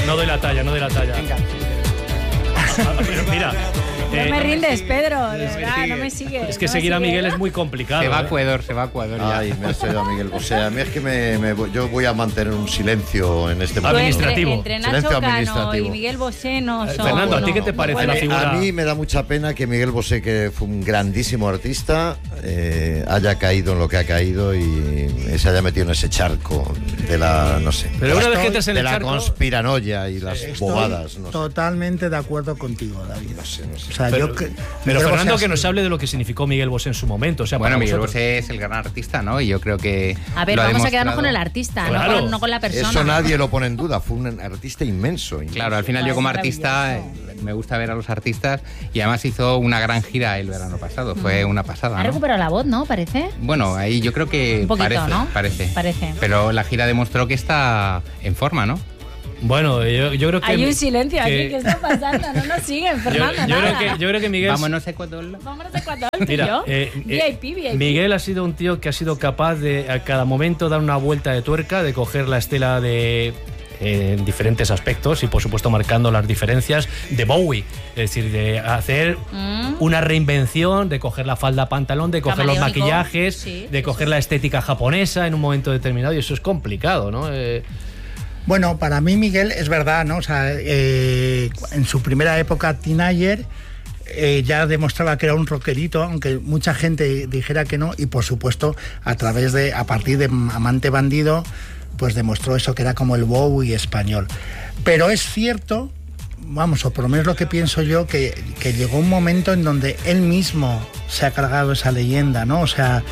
No doy la talla. Venga. Mira. No me rindes, Pedro, de verdad, no me sigues. Es que seguir a Miguel es muy complicado. Se va a Ecuador ya. Ay, me has traído a Miguel Bosé. A mí es que yo voy a mantener un silencio en este momento. Administrativo. Entre Silencio Nacho Cano administrativo. y Miguel Bosé no son... Fernando, ¿a ti qué te parece la figura? A mí me da mucha pena que Miguel Bosé, que fue un grandísimo artista, haya caído en lo que ha caído y se haya metido en ese charco de la, no sé, Pero una vez que entres en de el la charco... conspiranoia y las bobadas. No sé. Totalmente de acuerdo contigo, David. No sé. O sea, Pero Fernando, que nos sé. hable de lo que significó Miguel Bosé en su momento. O sea, Bueno, para Miguel vosotros. Bosé es el gran artista, ¿no? Y yo creo que A ver, lo ha vamos a demostrado. quedarnos con el artista, Claro. no con la persona. Eso nadie lo pone en duda. Fue un artista inmenso. Claro, al final yo como artista me gusta ver a los artistas y además hizo una gran gira el verano pasado. Fue una pasada, Ha ¿no? recuperado la voz, ¿no? Parece. Bueno, ahí yo creo que Un poquito, ¿no? parece. Parece. Pero la gira demostró que está en forma, ¿no? Bueno, yo creo que... Hay un silencio aquí, que- ¿qué está pasando? No nos siguen, Fernando, nada. yo creo que Miguel... Vámonos a Ecuador. Vámonos a Ecuador, tú y Mira, yo. VIP. Miguel ha sido un tío que ha sido capaz de a cada momento dar una vuelta de tuerca, de coger la estela de en diferentes aspectos y por supuesto marcando las diferencias de Bowie, es decir, de hacer una reinvención, de coger la falda pantalón, de coger los Camaleónico. maquillajes, Sí, de coger la estética japonesa en un momento determinado y eso es complicado, ¿no? Bueno, para mí Miguel es verdad, ¿no? O sea, en su primera época teenager ya demostraba que era un rockerito, aunque mucha gente dijera que no, y por supuesto a partir de Amante Bandido, pues demostró eso, que era como el Bowie español. Pero es cierto, vamos, o por lo menos lo que pienso yo, que llegó un momento en donde él mismo se ha cargado esa leyenda, ¿no? O sea,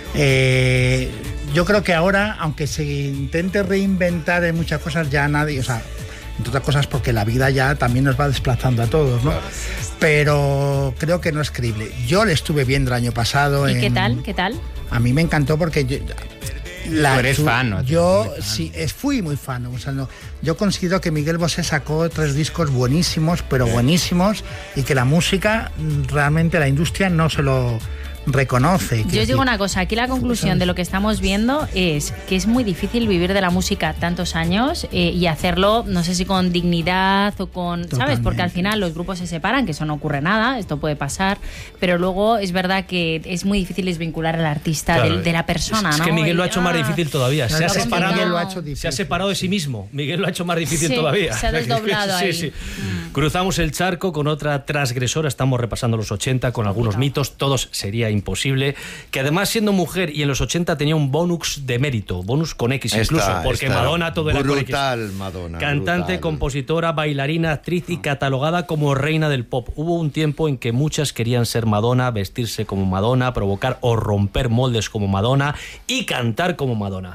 yo creo que ahora, aunque se intente reinventar en muchas cosas, ya nadie, o sea, entre otras cosas porque la vida ya también nos va desplazando a todos, ¿no? Pero creo que no es creíble. Yo le estuve viendo el año pasado. ¿Y qué tal? A mí me encantó porque Tú eres fan, ¿no? Yo sí, fui muy fan. O sea, no, yo considero que Miguel Bosé sacó 3 discos buenísimos, pero buenísimos, y que la música, realmente la industria no se lo reconoce. Yo os digo una cosa, aquí la conclusión de lo que estamos viendo es que es muy difícil vivir de la música tantos años y hacerlo, no sé si con dignidad o con, ¿sabes? Porque al final los grupos se separan, que eso no ocurre nada, esto puede pasar, pero luego es verdad que es muy difícil desvincular al artista Claro, de la persona, es ¿no? que Miguel lo ha hecho más difícil todavía. Se ha Claro, separado, Miguel lo ha hecho se ha difícil. separado de sí mismo. Miguel lo ha hecho más difícil Sí, todavía. se ha desdoblado Sí, ahí. sí. Cruzamos el charco con otra transgresora. Estamos repasando los 80 con algunos mitos. Todos sería imposible. Que además, siendo mujer y en los 80 tenía un bonus de mérito. Bonus con X incluso. Porque Madonna todo era con X. Brutal, Madonna. Cantante, brutal. compositora, bailarina, actriz y catalogada como reina del pop. Hubo un tiempo en que muchas querían ser Madonna, vestirse como Madonna, provocar o romper moldes como Madonna y cantar como Madonna.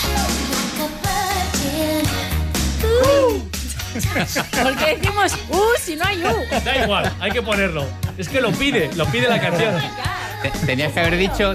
¿Por qué decimos si no hay Da igual, hay que ponerlo. Es que lo pide la canción. Tenías que haber dicho,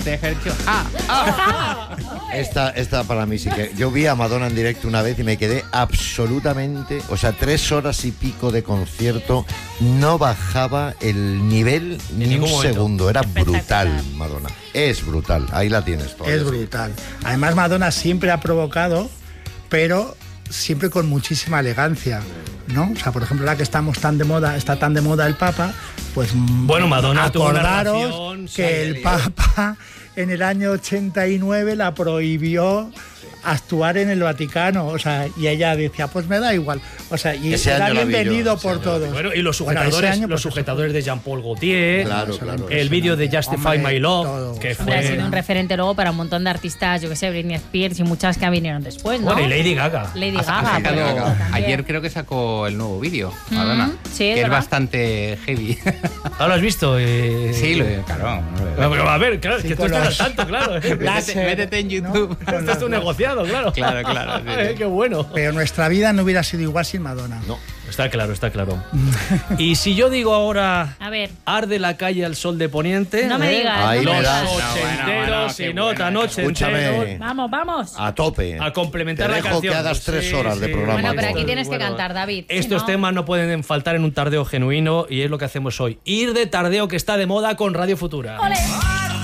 Esta para mí sí que... Yo vi a Madonna en directo una vez y me quedé absolutamente... O sea, 3 horas y pico de concierto, no bajaba el nivel ni ningún un momento. segundo. Era brutal, Madonna. Es brutal, ahí la tienes todavía. Es brutal. Además, Madonna siempre ha provocado, pero siempre con muchísima elegancia, ¿no? O sea, por ejemplo, ahora que está tan de moda el Papa, pues Bueno, Madonna tuvo una acordaros relación, que sí, el Papa en el año 89 la prohibió actuar en el Vaticano, o sea, y ella decía, pues me da igual, o sea, y Ese era año la vi bienvenido yo, por ese año la vi. todos. Bueno, y los Bueno, sujetadores, ese año, los pues, sujetadores de Jean-Paul Gaultier, Claro, claro. el vídeo de Justify Hombre, My Love, todo. que Hombre, ha sido fue... un referente luego para un montón de artistas, yo que sé, Britney Spears y muchas que vinieron después, ¿no? Bueno, y Lady Gaga. Lady Ha Gaga, sacado- pero también. ayer creo que sacó el nuevo vídeo, Madonna, sí, es que es verdad. bastante heavy. ¿Ahora lo has visto? Sí, claro. Pero, a ver, claro, es Sí, que tú con estás al los- tanto, claro. Métete en YouTube. Esto es un negociado, claro. Claro, claro, sí, sí. Qué bueno. Pero nuestra vida no hubiera sido igual sin Madonna. No. Está claro, está claro. Y si yo digo ahora, A ver, arde la calle al sol de poniente... no me digas, Ahí no me me das. digas. Ochenteros, qué se nota, bueno. ochenteros. Escúchame. Vamos. A tope. A complementar Te la dejo canción. que hagas 3 horas de programa. Bueno, pero todo. aquí tienes que Bueno, cantar, David. si Estos no- temas no pueden faltar en un tardeo genuino y es lo que hacemos hoy. Ir de tardeo que está de moda con Radio Futura. ¡Ole!